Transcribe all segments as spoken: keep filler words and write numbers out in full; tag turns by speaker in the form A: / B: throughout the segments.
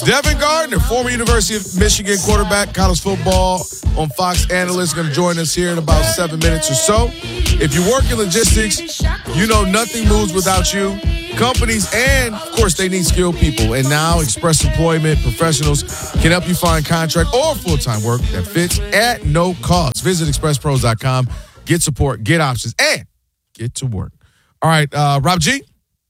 A: Devin Gardner, former University of Michigan quarterback, college football on Fox analyst, going to join us here in about seven minutes or so. If you work in logistics, you know nothing moves without you. Companies and, of course, they need skilled people. And now Express Employment Professionals can help you find contract or full-time work that fits at no cost. Visit express pros dot com. Get support, get options, and get to work. All right, uh, Rob G.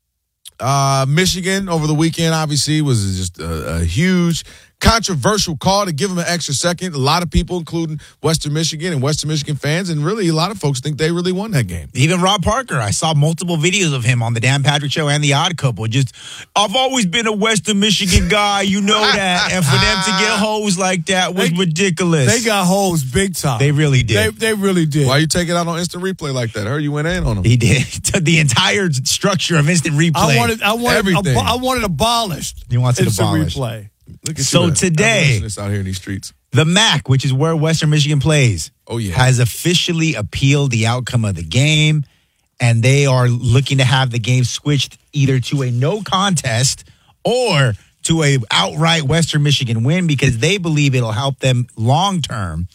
A: Uh, Michigan over the weekend, obviously, was just a, a huge controversial call to give them an extra second. A lot of people, including Western Michigan and Western Michigan fans, and really a lot of folks think they really won that game.
B: Even Rob Parker, I saw multiple videos of him on the Dan Patrick Show and The Odd Couple. Just, I've always been a Western Michigan guy, you know that. And for them to get hoes like that was
C: they,
B: ridiculous.
C: They got hoes big time.
B: They really did.
C: They, they really did.
A: Why you take it out on instant replay like that? I heard you went in on them.
B: He did. The entire structure of instant replay.
C: I wanted, I wanted,
A: Everything.
C: I wanted abolished.
B: He wants it
C: instant
B: abolished.
C: replay.
A: Look at
B: So
A: you,
B: today,
A: out here in these streets.
B: the M A C, which is where Western Michigan plays,
A: oh, yeah.
B: has officially appealed the outcome of the game, and they are looking to have the game switched either to a no contest or to a outright Western Michigan win, because they believe it'll help them long term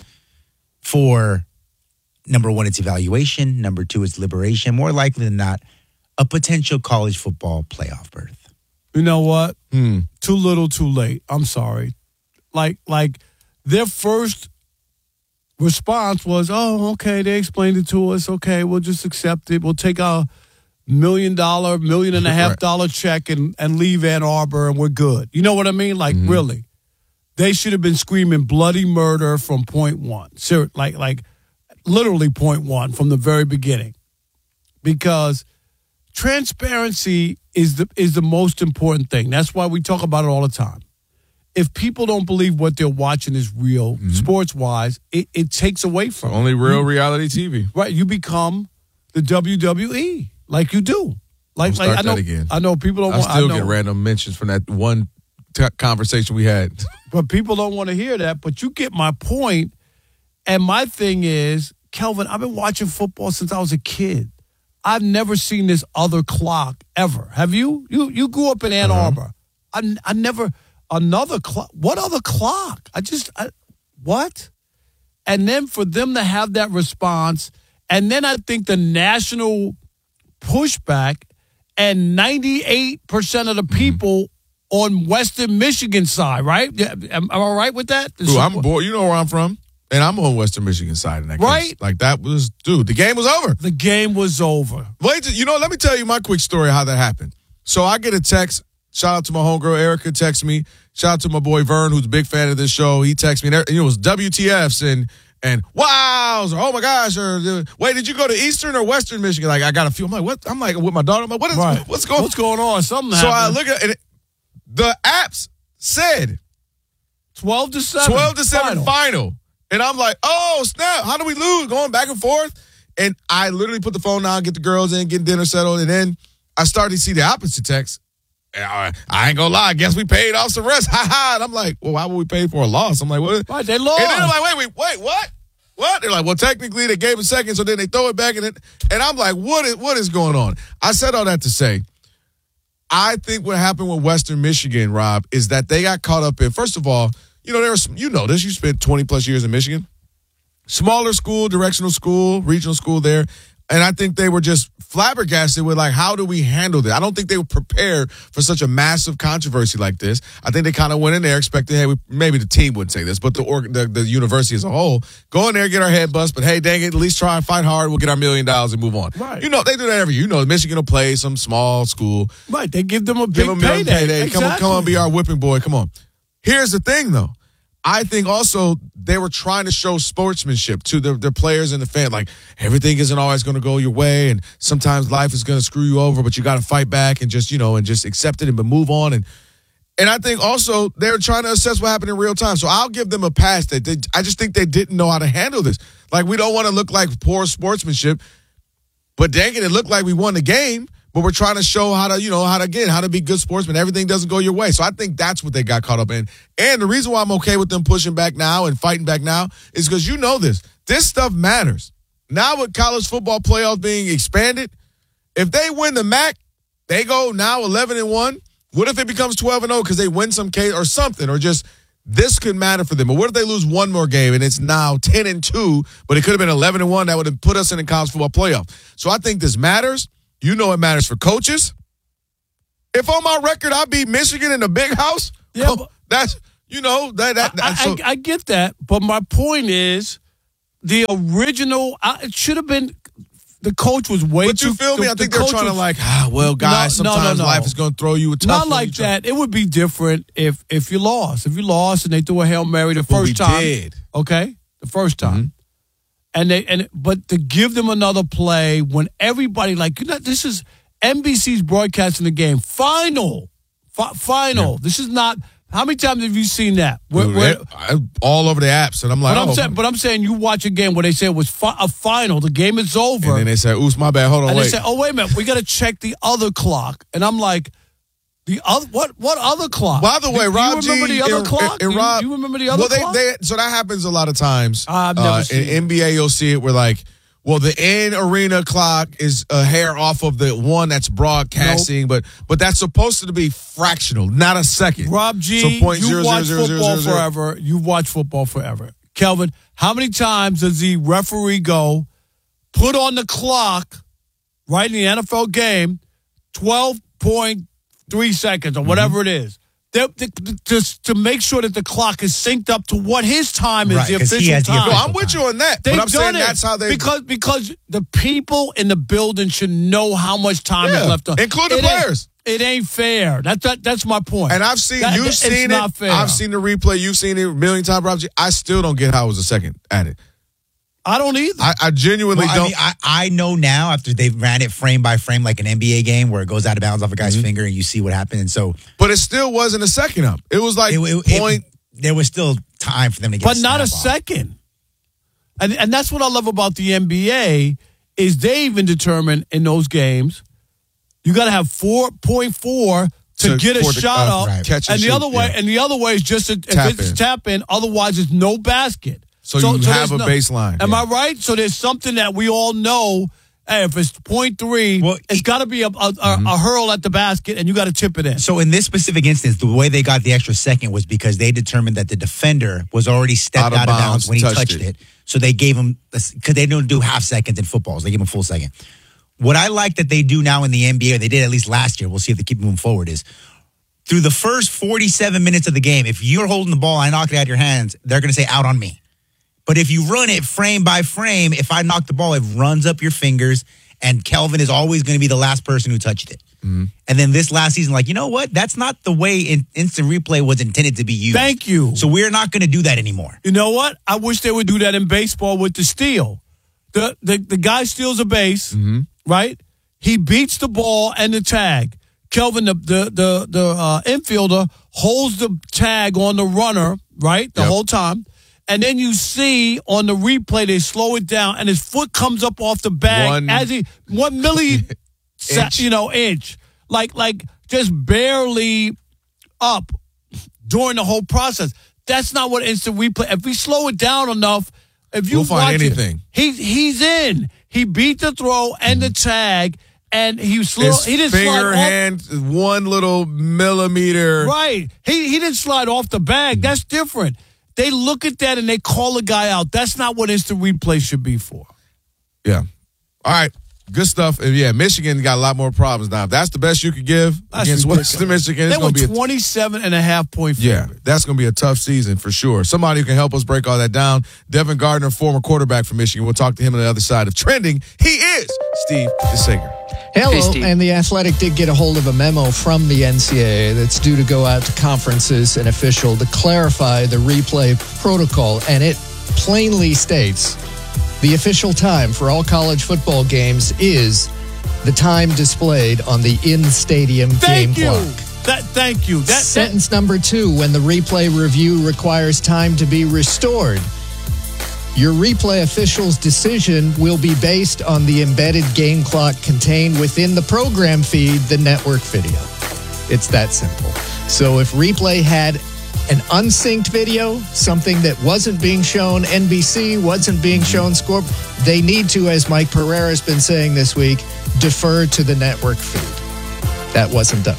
B: for, number one, its evaluation, number two, its liberation, more likely than not, a potential college football playoff berth.
C: You know what?
A: Hmm.
C: Too little, too late. I'm sorry. Like, like their first response was, "Oh, okay, they explained it to us. Okay, we'll just accept it. We'll take a million dollar, million and a half
A: Right.
C: dollar check and and leave Ann Arbor, and we're good." You know what I mean? Like,
A: Mm-hmm.
C: really, they should have been screaming bloody murder from point one. Ser- like, like literally point one from the very beginning, because transparency is the is the most important thing. That's why we talk about it all the time. If people don't believe what they're watching is real,
A: Mm-hmm.
C: sports-wise, it, it takes away from
A: Only
C: it.
A: real reality T V.
C: Right, you become the W W E like you do. Like,
A: Don't
C: like
A: start
C: I know,
A: that again.
C: I know people don't
A: I
C: want.
A: still
C: I know,
A: get random mentions from that one t- conversation we had.
C: but people don't want to hear that. But you get my point. And my thing is, Kelvin, I've been watching football since I was a kid. I've never seen this other clock ever. Have you? You you grew up in Ann
A: Uh-huh.
C: Arbor. I, I never another clock. What other clock? I just I, what? And then for them to have that response, and then I think the national pushback, and ninety-eight percent of the people on Western Michigan side, right? Yeah, am, am I right with that?
A: Ooh, I'm bored. You know where I'm from. And I'm on Western Michigan side in that
C: Right.
A: case. Like, that was, dude, the game was over.
C: The game was over.
A: Wait, till- you know, let me tell you my quick story how that happened. So I get a text. Shout out to my homegirl, Erica, texts me. Shout out to my boy, Vern, who's a big fan of this show. He texts me. And it was W T Fs and, and wows, or oh my gosh, or wait, did you go to Eastern or Western Michigan? Like, I got a few. I'm like, what? I'm like, with my daughter, I'm like, what is,
C: Right.
A: what's going on?
C: What's going on? Something
A: So
C: happened.
A: I look at it. The apps said
C: twelve to seven.
A: twelve to seven
C: final.
A: final. And I'm like, oh, snap. How do we lose? Going back and forth. And I literally put the phone down, get the girls in, get dinner settled. And then I started to see the opposite text. And I, I ain't going to lie. I guess we paid off some rest. Ha ha. And I'm like, well, why would we pay for a loss? I'm like, what?
C: Right, they lost.
A: And then they're like, wait, wait, wait, what? What? They're like, well, technically they gave a second, so then they throw it back. And, it, and I'm like, what is, what is going on? I said all that to say, I think what happened with Western Michigan, Rob, is that they got caught up in, first of all, you know, there was, you know this, you spent twenty plus years in Michigan. Smaller school, directional school, regional school there. And I think they were just flabbergasted with, like, how do we handle this? I don't think they were prepared for such a massive controversy like this. I think they kind of went in there expecting, hey, we, maybe the team wouldn't say this, but the, org, the the university as a whole, go in there, get our head bust, but hey, dang it, at least try and fight hard. We'll get our million dollars and move on.
C: Right.
A: You know, they do that every year. You know, Michigan will play some small school.
C: Right, they give them a big
A: Give them a million
C: payday.
A: payday. Come on,
C: Exactly.
A: come on, be our whipping boy. Come on. Here's the thing, though. I think also they were trying to show sportsmanship to their, their players and the fan. Like, everything isn't always going to go your way, and sometimes life is going to screw you over, but you got to fight back and just, you know, and just accept it and move on. And and I think also they were trying to assess what happened in real time. So I'll give them a pass. That they, I just think they didn't know how to handle this. Like, we don't want to look like poor sportsmanship, but dang it, it looked like we won the game. But we're trying to show how to, you know, how to, again, how to be good sportsmen. Everything doesn't go your way. So I think that's what they got caught up in. And the reason why I'm okay with them pushing back now and fighting back now is because you know this. This stuff matters. Now with college football playoffs being expanded, if they win the M A C, they go now eleven and one. What if it becomes twelve and oh because they win some case or something, or just this could matter for them? Or what if they lose one more game and it's now ten and two, but it could have been eleven and one that would have put us in the college football playoff? So I think this matters. You know it matters for coaches. If on my record I beat Michigan in the big house,
C: yeah,
A: oh, that's, you know, that. that, that
C: I,
A: so,
C: I, I get that, but my point is the original, I, it should have been, the coach was way
A: but
C: too.
A: you feel me?
C: The,
A: I think
C: the
A: they're trying
C: was,
A: to like, ah, well, guys,
C: no, no,
A: sometimes
C: no, no.
A: life is going to throw you a tough
C: Not
A: one.
C: like
A: You try-
C: that. It would be different if if you lost. If you lost and they threw a Hail Mary the
A: But
C: first
A: we
C: time.
A: did.
C: Okay? The first time.
A: Mm-hmm.
C: And they and but to give them another play when everybody like, you know, this is N B C's broadcasting the game. Final. Fi- final.
A: Yeah.
C: This is not. How many times have you seen that? Where,
A: Dude,
C: where,
A: it- I- all over the apps, and I'm like,
C: but I'm
A: oh.
C: saying, but I'm saying, you watch a game where they say it was fi- a final. The game is over,
A: and then they say, "Oops, my bad. Hold on,
C: and
A: wait."
C: they say, "Oh, wait a minute, we got to check the other clock." And I'm like, "The other what? What other clock?"
A: By the way,
C: do,
A: Rob
C: do you remember
A: G
C: the other
A: and-
C: clock?
A: and
C: Do you,
A: Rob-
C: do you remember the other
A: well, they,
C: clock?
A: They, so that happens a lot of times.
C: I've never
A: uh,
C: seen
A: in
C: it.
A: N B A, you'll see it where like, well, the in arena clock is a hair off of the one that's broadcasting, but but that's supposed to be fractional, not a second.
C: Rob G,
A: So point
C: you
A: zero,
C: watch
A: zero, zero,
C: football
A: zero, zero.
C: forever. You watch football forever. Kelvin, how many times does the referee go, put on the clock, right in the N F L game, twelve point three seconds or whatever
A: Mm-hmm.
C: it is? They, they, just to make sure that the clock is synced up to what his time is,
B: Right,
C: the
B: 'cause he
C: official
B: has the
C: time.
A: No, I'm with you on that.
C: They've
A: but I'm
C: done
A: saying
C: it
A: that's how they
C: because because the people in the building should know how much time
A: Yeah,
C: is left on,
A: include the
C: It ain't-
A: players.
C: It ain't fair. That's that, that's my point.
A: And I've seen
C: That-
A: you've
C: it's
A: seen
C: not
A: it.
C: fair.
A: I've seen the replay. You've seen it a million times, Rob G. I still don't get how it was a second at it.
C: I don't either.
A: I, I genuinely
B: Well, I
A: don't.
B: mean, I, I know now after they ran it frame by frame like an N B A game where it goes out of bounds off a guy's
A: Mm-hmm.
B: finger and you see what happened. And so
A: but it still wasn't a second up. It was like
B: it, it- it-
A: point.
B: there was still time for them to get
C: but not a
B: snap off.
C: second. And and that's what I love about the N B A is they even determine in those games you got to have four point four to,
A: To-
C: get a
A: for the-
C: shot
A: uh,
C: up,
A: right. Catch and
C: and the
A: shoot,
C: other way,
A: yeah.
C: and the other way is just a, if
A: Tap
C: it's
A: in.
C: tap in. Otherwise, it's no basket.
A: So you
C: there's
A: have a baseline,
C: Am
A: yeah.
C: I right? So there's something that we all know. Hey, if it's point three,
B: Well,
C: it's got to be a, a, a,
A: Mm-hmm.
C: a hurl at the basket, and you got to tip it in.
B: So in this specific instance, the way they got the extra second was because they determined that the defender was already stepped
A: Out
B: out
A: of
B: of,
A: bounds,
B: bounds when he
A: touched
B: touched
A: it.
B: it. So they gave him, because they don't do half seconds in footballs. They give him a full second. What I like that they do now in the N B A, or they did at least last year, we'll see if they keep moving forward, is through the first forty-seven minutes of the game, if you're holding the ball, I knock it out of your hands, they're going to say out on me. But if you run it frame by frame, if I knock the ball, it runs up your fingers, and Kelvin is always going to be the last person who touched it.
A: Mm-hmm.
B: And then this last season, like, you know what? That's not the way in, instant replay was intended to be used.
C: Thank you.
B: So we're not going to do that anymore.
C: You know what? I wish they would do that in baseball with the steal. The the, the guy steals a base,
A: Mm-hmm.
C: right? He beats the ball and the tag. Kelvin, the the the, the uh, infielder, holds the tag on the runner, right, the
A: Yep.
C: whole time. And then you see on the replay, they slow it down, and his foot comes up off the bag
A: One-
C: as he one milli, sa-
A: Inch.
C: you know, inch, like like just barely up during the whole process. That's not what instant replay. If we slow it down enough, if you
A: We'll find
C: watch it,
A: anything.
C: he he's in. He beat the throw and the tag, and he slow.
A: His
C: He didn't
A: finger,
C: slide off.
A: hand, one little millimeter.
C: Right. He he didn't slide off the bag. That's different. They look at that and they call a guy out. That's not what instant replay should be for.
A: Yeah. All right. Good stuff. And yeah, Michigan got a lot more problems now. If that's the best you could give
C: That's
A: against
C: ridiculous.
A: Western Michigan, it's
C: They
A: going
C: were
A: to be a
C: twenty-seven and a half point
A: Yeah,
C: favorite.
A: that's going to be a tough season for sure. Somebody who can help us break all that down. Devin Gardner, former quarterback for Michigan. We'll talk to him on the other side of trending. He is Steve DeSager.
D: Hello,
E: Hey, Steve.
D: and the Athletic did get a hold of a memo from the N C double A that's due to go out to conferences and official to clarify the replay protocol, and it plainly states the official time for all college football games is the time displayed on the in-stadium game
C: Thank you.
D: clock.
C: That thank you. That, that
D: Sentence number two, when the replay review requires time to be restored, your replay official's decision will be based on the embedded game clock contained within the program feed, the network video. It's that simple. So if replay had an unsynced video, something that wasn't being shown N B C, wasn't being shown Score, they need to, as Mike Pereira has been saying this week, defer to the network feed. That wasn't done.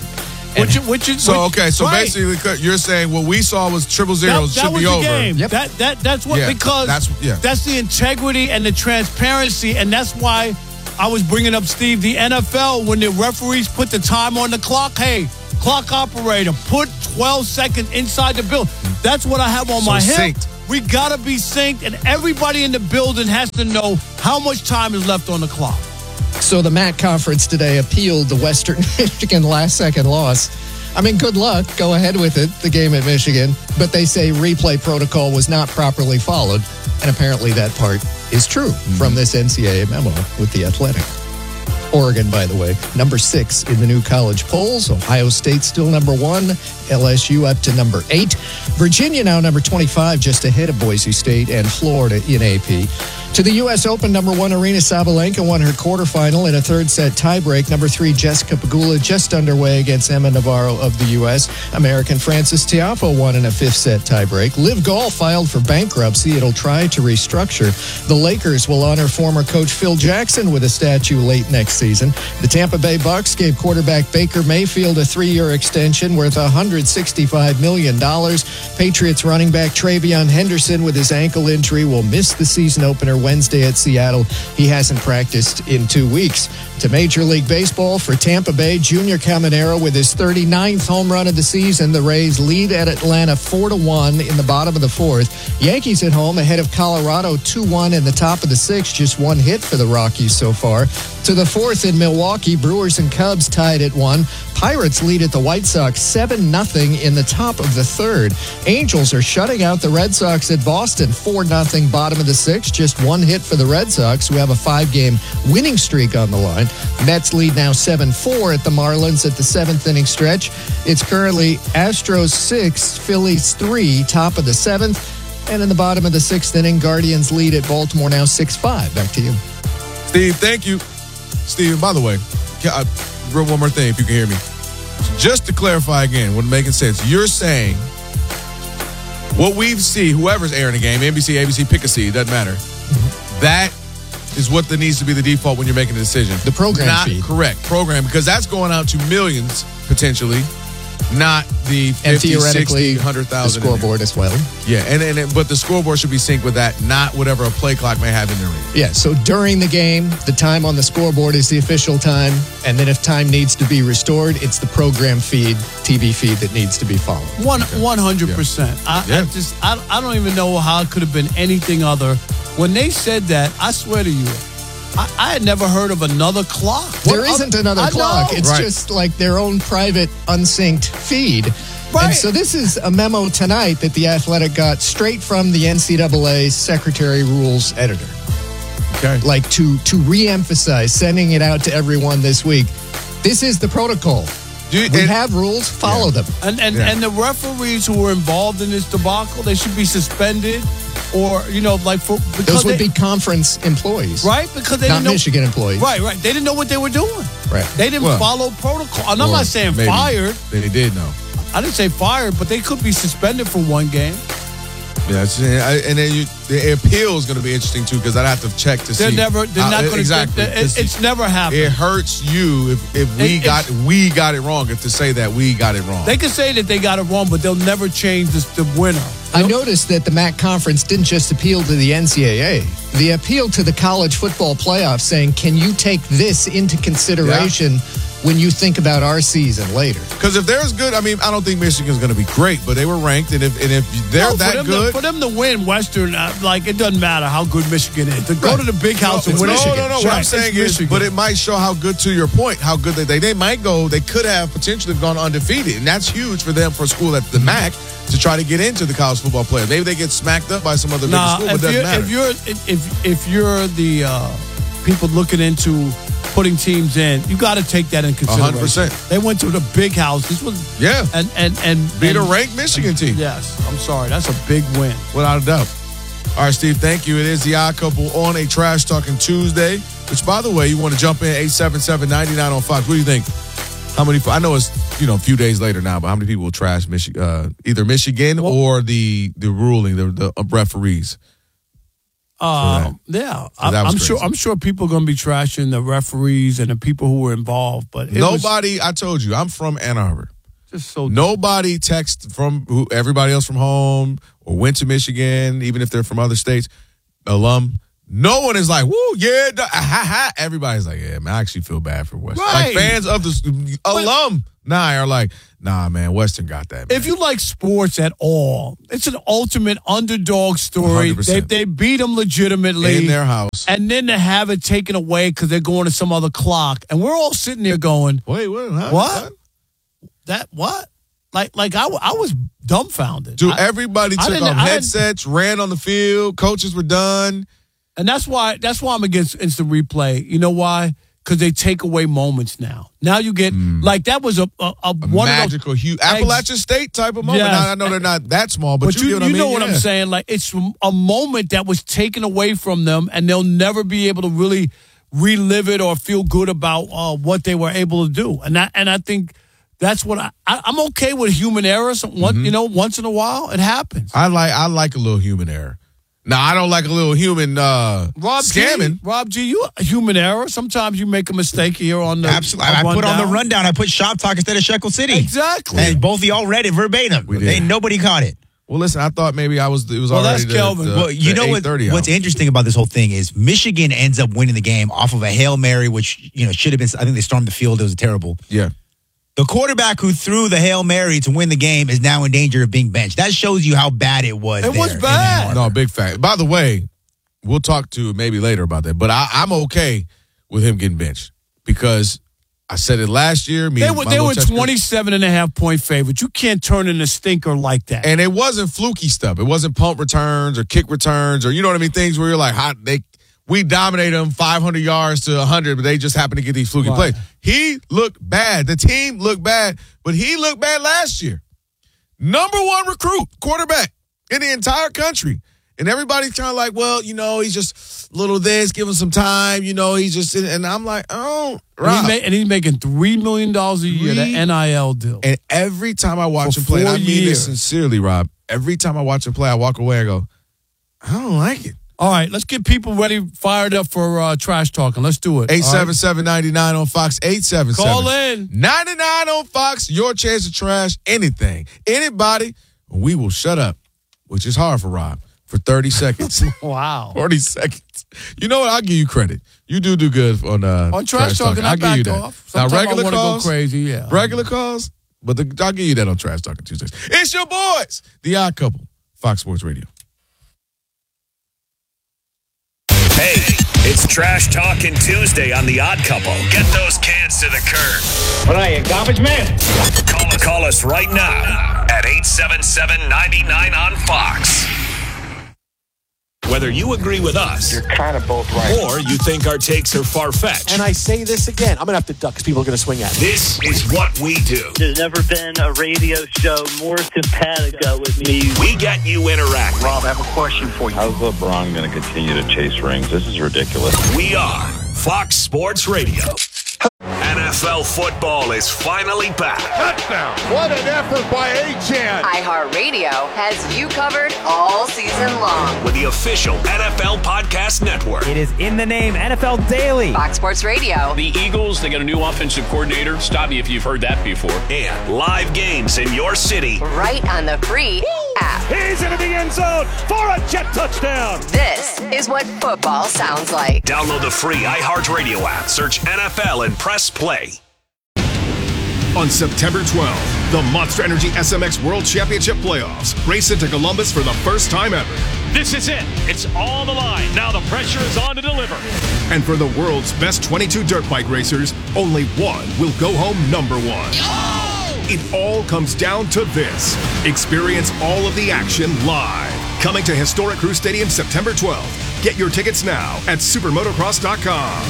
C: Which, which is
A: So
C: which,
A: okay, so
C: right.
A: basically you're saying what we saw was triple
C: that,
A: zeros
C: that
A: should
C: was
A: be
C: the
A: over.
C: game.
D: Yep.
C: That that that's what
A: Yeah,
C: because
A: that's- yeah.
C: that's the integrity and the transparency, and that's why I was bringing up Steve. The N F L, when the referees put the time on the clock, hey, clock operator, put twelve seconds inside the building. That's what I have on
A: So
C: my hip.
A: synced.
C: We gotta be synced, and everybody in the building has to know how much time is left on the clock.
D: So the M A C conference today appealed the Western Michigan last-second loss. I mean, good luck. Go ahead with it, the game at Michigan. But they say replay protocol was not properly followed. And apparently that part is true mm-hmm. from this N C double A memo with the Athletic. Oregon, by the way, number six in the new college polls. Ohio State still number one. L S U up to number eight. Virginia now number twenty-five, just ahead of Boise State and Florida in A P. To the U S Open, number one, Aryna Sabalenka won her quarterfinal in a third-set tiebreak. Number three, Jessica Pegula just underway against Emma Navarro of the U S. American Frances Tiafoe won in a fifth-set tiebreak. Liv Golf filed for bankruptcy. It'll try to restructure. The Lakers will honor former coach Phil Jackson with a statue late next season. The Tampa Bay Bucks gave quarterback Baker Mayfield a three-year extension worth one hundred sixty-five million dollars. Patriots running back Travion Henderson with his ankle injury will miss the season opener Wednesday at Seattle. He hasn't practiced in two weeks. To Major League Baseball for Tampa Bay, Junior Caminero with his thirty-ninth home run of the season. The Rays lead at Atlanta four to one in the bottom of the fourth. Yankees at home ahead of Colorado two one in the top of the sixth. Just one hit for the Rockies so far. To the fourth in Milwaukee, Brewers and Cubs tied at one. Pirates lead at the White Sox seven nothing in the top of the third. Angels are shutting out the Red Sox at Boston four nothing bottom of the sixth. Just one hit for the Red Sox, who have a five-game winning streak on the line. Mets lead now seven four at the Marlins at the seventh inning stretch. It's currently Astros six, Phillies three, top of the seventh. And in the bottom of the sixth inning, Guardians lead at Baltimore now six five. Back to you.
A: Steve, thank you. Steve, by the way, I, one more thing if you can hear me. Just to clarify again, what making sense, you're saying what we see, whoever's airing the game, N B C, A B C, pick a C, doesn't matter. Mm-hmm. That is what that needs to be the default when you're making a decision.
D: The program
A: Not
D: feed.
A: correct. Program, because that's going out to millions, potentially, not the fifty,
D: and theoretically,
A: sixty, one hundred thousand.
D: the scoreboard as well.
A: Yeah, and, and but the scoreboard should be synced with that, not whatever a play clock may have in there.
D: Yeah, so during the game, the time on the scoreboard is the official time, and then if time needs to be restored, it's the program feed, T V feed that needs to be followed.
C: One one hundred percent. I,
A: Yeah.
C: I just I, I don't even know how it could have been anything other. When they said that, I swear to you, I, I had never heard of another clock.
D: There
C: What
D: isn't
C: other-
D: another
C: I
D: clock.
C: know.
D: It's
A: Right.
D: just like their own private, unsynced feed.
C: Right.
D: And so this is a memo tonight that the Athletic got straight from the N C double A Secretary Rules editor.
A: Okay.
D: Like to to reemphasize, sending it out to everyone this week. This is the protocol.
A: Do you-
D: We
A: and-
D: have rules, follow
A: Yeah.
D: them.
C: And and,
A: Yeah.
C: and the referees who were involved in this debacle, they should be suspended, or you know, like for because
D: Those would
C: they,
D: be conference employees.
C: right because they
D: Not
C: didn't know,
D: Michigan employees.
C: Right, right. They didn't know what they were doing.
D: Right.
C: They didn't
A: Well,
C: follow protocol. And I'm
A: Or
C: not saying
A: maybe
C: fired.
A: They did know.
C: I didn't say fired, but they could be suspended for one game.
A: Yeah, it's- and then you, the appeal is going to be interesting too because I'd have to check to
C: They're
A: see.
C: never. They're
A: how-
C: not going to.
A: exactly.
C: It,
A: 'cause
C: it's never happened.
A: It hurts you if, if we
C: It-
A: got
C: it's-
A: we got it wrong. If to say that we got it wrong,
C: They can say that they got it wrong, but they'll never change this, the winner.
D: I noticed that the M A C conference didn't just appeal to the N C double A. They appealed to the college football playoff, saying, can you take this into consideration when you think about our season later?
A: because if there's good, I mean, I don't think Michigan's going to be great, but they were ranked, and if and if they're
C: No, for
A: that
C: them
A: good,
C: To, for them to win Western, uh, like it doesn't matter how good Michigan is. To go
D: Right.
C: to the big house
A: no,
C: and win
A: no,
C: Michigan.
A: no, no. What
C: Right,
A: I'm
C: it's
A: saying is,
C: Michigan.
A: but it might show how good. To your point, how good they they, they might go. They could have potentially gone undefeated, and that's huge for them for a school at the M A C to try to get into the college football playoff. Maybe they get smacked up by some other bigger
C: Nah,
A: school, but
C: if
A: it doesn't
C: you're,
A: matter.
C: if you're if if you're the uh, people looking into putting teams in, you got to take that in consideration.
A: hundred percent.
C: They went to the big house. This was
A: Yeah.
C: and and and
A: Beat a
C: and-
A: ranked Michigan team.
C: Yes, I'm sorry, that's a big win.
A: Without a doubt. All right, Steve, thank you. It is the Odd Couple on a Trash Talking Tuesday, which, by the way, you want to jump in, eight seven seven, nine nine on Fox. What do you think? How many, I know it's, you know, a few days later now, but how many people will trash Michi- uh, either Michigan
C: Well-
A: or the the ruling, the, the uh, referees?
C: Uh, yeah, I,
A: that was
C: I'm sure.
A: crazy.
C: I'm sure people are going to be trashing the referees and the people who were involved. But it was-
A: Nobody, I told you, I'm from Ann Arbor.
C: Just so
A: Nobody texts from who, everybody else from home or went to Michigan, even if they're from other states, alum. No one is like, woo, yeah, da, ha, ha. Everybody's like, yeah, man, I actually feel bad for Western.
C: Right.
A: Like fans of the alum nah, are like, nah, man, Western got that, man.
C: If you like sports at all, it's an ultimate underdog story.
A: one hundred
C: They
A: percent.
C: they beat them legitimately.
A: In their house.
C: And then to have it taken away because they're going to some other clock. And we're all sitting there going,
A: Wait, what? Huh?
C: what? That what? Like, like I, I was dumbfounded.
A: Dude,
C: I-
A: everybody
C: I
A: took
C: didn't-
A: off
C: I didn't-
A: headsets, ran on the field, coaches were done.
C: And that's why that's why I'm against instant replay. You know why? Because they take away moments now. Now you get like that was a a, a,
A: A
C: one
A: magical,
C: of those,
A: huge Appalachian State type of moment.
C: Yes.
A: Now, I know they're not that small, but,
C: But
A: you,
C: you,
A: get what
C: you
A: I mean?
C: know what
A: Yeah.
C: I'm saying? Like it's a moment that was taken away from them, and they'll never be able to really relive it or feel good about uh, what they were able to do. And I and I think that's what I, I I'm okay with human errors. One,
A: Mm-hmm.
C: you know, once in a while it happens.
A: I like I like a little human error. Now I don't like a little human uh,
C: Rob
A: scamming.
C: G, Rob G, you a human error. Sometimes you make a mistake here on the
B: Absolutely. I put on the rundown. I put Shop Talk instead of Shekel City.
C: Exactly.
B: And both of y'all read it verbatim.
A: We did.
B: Ain't nobody caught it.
A: Well, listen, I thought maybe I was. It was
C: Well,
A: already
C: that's
A: the,
C: Kelvin.
A: the-
B: Well, you
A: the
B: know what,
A: eight thirty
B: what's
A: hour.
B: interesting about this whole thing is Michigan ends up winning the game off of a Hail Mary, which, you know, should have been, I think they stormed the field. It was terrible.
A: Yeah.
B: The quarterback who threw the Hail Mary to win the game is now in danger of being benched. That shows you how bad it was.
C: It was
B: there in
C: bad.
B: Ann Arbor.
A: No, big fact. By the way, we'll talk to maybe later about that. But I, I'm okay with him getting benched because I said it last year. Me
C: They
A: and
C: were
A: my
C: they
A: little
C: were
A: test group-
C: twenty-seven and a half point favorites. You can't turn in a stinker like that.
A: And it wasn't fluky stuff. It wasn't pump returns or kick returns or you know what I mean. Things where you're like, how they we dominated them five hundred yards to one hundred, but they just happen to get these fluky
C: Right.
A: plays. He looked bad. The team looked bad, but he looked bad last year. Number one recruit, quarterback in the entire country. And everybody's kind of like, well, you know, he's just little this, give him some time. You know, he's just, and I'm like, oh,
C: and,
A: Rob.
C: he's ma- and he's making three million dollars a year, the
A: Three-
C: N I L deal.
A: And every time I watch
C: For
A: him play, and I
C: four
A: mean this
C: years.
A: sincerely, Rob. Every time I watch him play, I walk away and go, I don't like it.
C: All right, let's get people ready, fired up for uh, trash talking. Let's do it.
A: eight
C: All right?
A: seven seven, nine nine on Fox, eight seven seven.
C: Call in.
A: ninety-nine on Fox, your chance to trash anything, anybody. We will shut up, which is hard for Rob, for thirty seconds.
C: Wow.
A: forty seconds. You know what? I'll give you credit. You do do good on uh,
C: On trash talking, I
A: I'll give you
C: back
A: that.
C: off.
A: Now,
C: Sometimes I
A: regular
C: wanna go
A: calls,
C: crazy, yeah.
A: regular calls, but the, I'll give you that on Trash Talking Tuesdays. It's your boys, The Odd Couple, Fox Sports Radio.
E: Hey, it's Trash Talking Tuesday on The Odd Couple. Get those cans to the curb.
F: What are you, garbage man?
E: Call, call us right now at eight seven seven, nine nine on Fox. Whether you agree with us
F: You're kind of both right.
E: or you think our takes are far-fetched,
G: And I say this again, I'm going to have to duck because people are going to swing at me.
E: this is what we do.
H: There's never been a radio show more simpatico with me.
E: We get you interacting.
H: Rob, I have a question for you.
I: How's LeBron going to continue to chase rings? This is ridiculous.
E: We are Fox Sports Radio. N F L football is finally back.
F: What an effort by Achane.
J: iHeartRadio has you covered all season long.
E: With the official N F L Podcast Network.
K: It is in the name N F L Daily.
J: Fox Sports Radio.
L: The Eagles, they got a new offensive coordinator. Stop me if you've heard that before.
E: And live games in your city.
J: Right on the free app.
F: He's into the end zone for a jet touchdown.
J: This is what football sounds like.
E: Download the free iHeartRadio app. Search N F L and press play.
M: On September twelfth, the Monster Energy S M X World Championship Playoffs race into Columbus for the first time ever.
F: This is it. It's on the line. Now the pressure is on to deliver.
M: And for the world's best twenty-two dirt bike racers, only one will go home number one. It all comes down to this. Experience all of the action live. Coming to Historic Crew Stadium September twelfth. Get your tickets now at supermotocross dot com.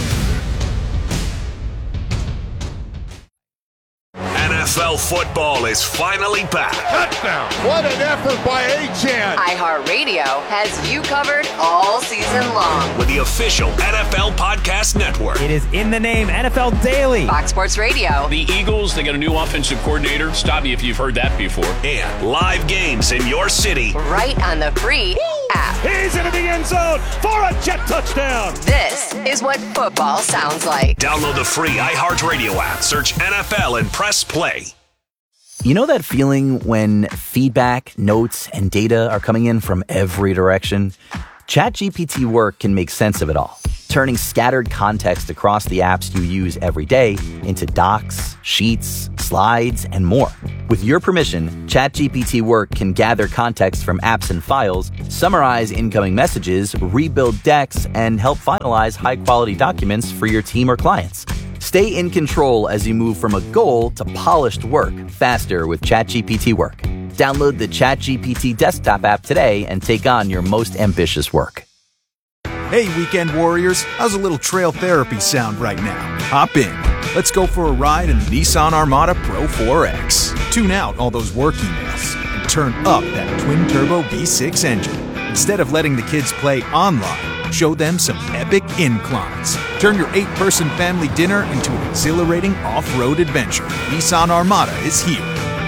E: N F L football is finally back.
F: Touchdown. What an effort by Achane.
J: iHeartRadio has you covered all season long.
E: With the official N F L Podcast Network.
K: It is in the name N F L Daily.
J: Fox Sports Radio.
L: The Eagles, they got a new offensive coordinator. Stop me if you've heard that before.
E: And live games in your city.
J: Right on the free app.
F: He's into the end zone for a jet touchdown.
J: This is what football sounds like.
E: Download the free iHeartRadio app. Search N F L and press play.
N: You know that feeling when feedback, notes, and data are coming in from every direction? ChatGPT Work can make sense of it all, turning scattered context across the apps you use every day into docs, sheets, slides, and more. With your permission, ChatGPT Work can gather context from apps and files, summarize incoming messages, rebuild decks, and help finalize high-quality documents for your team or clients. Stay in control as you move from a goal to polished work faster with ChatGPT Work. Download the ChatGPT desktop app today and take on your most ambitious work.
O: Hey, weekend warriors, how's a little trail therapy sound right now? Hop in. Let's go for a ride in the Nissan Armada Pro four X. Tune out all those work emails and turn up that twin-turbo V six engine. Instead of letting the kids play online, show them some epic inclines. Turn your eight-person family dinner into an exhilarating off-road adventure. Nissan Armada is here.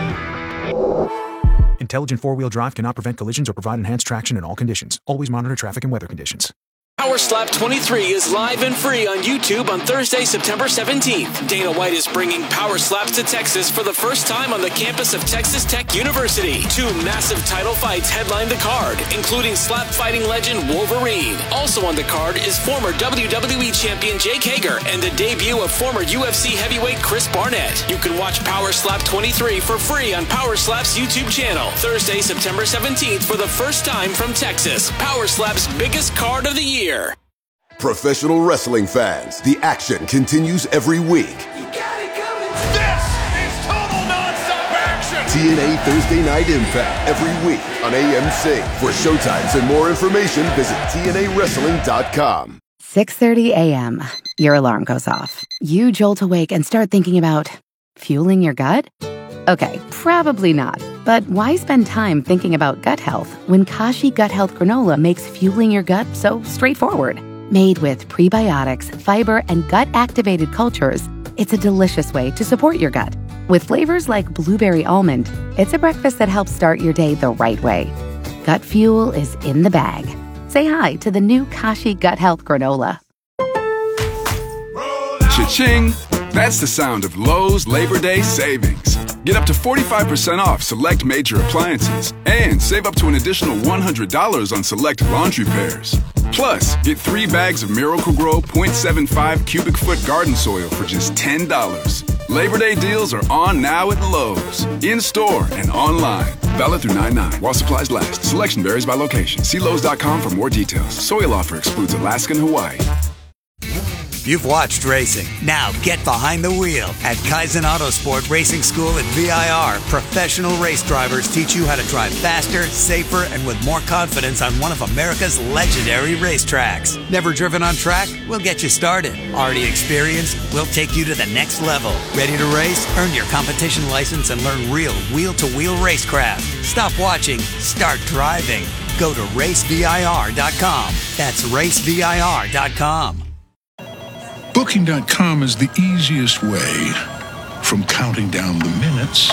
O: Intelligent four-wheel drive cannot prevent collisions or provide enhanced traction in all conditions. Always monitor traffic and weather conditions.
P: Power Slap twenty-three is live and free on YouTube on Thursday, September seventeenth. Dana White is bringing Power Slaps to Texas for the first time on the campus of Texas Tech University. Two massive title fights headline the card, including slap fighting legend Wolverine. Also on the card is former W W E champion Jake Hager and the debut of former U F C heavyweight Chris Barnett. You can watch Power Slap twenty-three for free on Power Slap's YouTube channel. Thursday, September seventeenth for the first time from Texas. Power Slap's biggest card of the year.
Q: Professional wrestling fans, the action continues every week.
R: You got it coming. This is total nonstop action.
Q: T N A Thursday Night Impact every week on A M C. For showtimes and more information, visit T N A wrestling dot com.
S: six thirty a.m. Your alarm goes off. You jolt awake and start thinking about fueling your gut? Okay, probably not. But why spend time thinking about gut health when Kashi Gut Health Granola makes fueling your gut so straightforward? Made with prebiotics, fiber, and gut-activated cultures, it's a delicious way to support your gut. With flavors like blueberry almond, it's a breakfast that helps start your day the right way. Gut fuel is in the bag. Say hi to the new Kashi Gut Health Granola.
T: Cha-ching! That's the sound of Lowe's Labor Day savings. Get up to forty-five percent off select major appliances and save up to an additional one hundred dollars on select laundry pairs. Plus, get three bags of Miracle-Gro point seven five cubic foot garden soil for just ten dollars. Labor Day deals are on now at Lowe's, in-store and online. Valid through nine nine while supplies last. Selection varies by location. See Lowe's dot com for more details. Soil offer excludes Alaska and Hawaii.
U: You've watched racing. Now get behind the wheel. At Kaizen Autosport Racing School at V I R, professional race drivers teach you how to drive faster, safer, and with more confidence on one of America's legendary racetracks. Never driven on track? We'll get you started. Already experienced? We'll take you to the next level. Ready to race? Earn your competition license and learn real wheel-to-wheel racecraft. Stop watching. Start driving. Go to race V I R dot com. That's race V I R dot com.
V: Booking dot com is the easiest way from counting down the minutes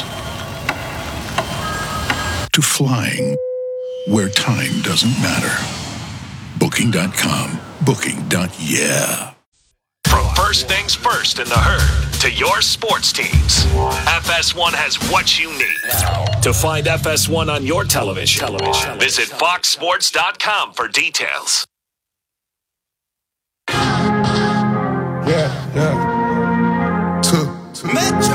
V: to flying where time doesn't matter. Booking dot com. Booking. Yeah.
E: From first things first in the herd to your sports teams, F S one has what you need. To find F S one on your television, television. Visit fox sports dot com for details.
W: Yeah, yeah. To, to.